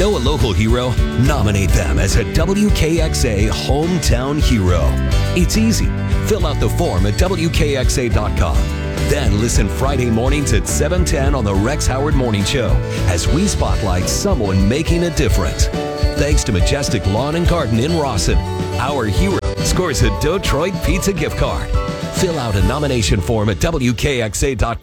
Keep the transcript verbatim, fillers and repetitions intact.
Know a local hero? Nominate them as a W K X A Hometown Hero. It's easy. Fill out the form at W K X A dot com. Then listen Friday mornings at seven ten on the Rex Howard Morning Show as we spotlight someone making a difference. Thanks to Majestic Lawn and Garden in Rawson, our hero scores a Detroit Pizza gift card. Fill out a nomination form at W K X A dot com.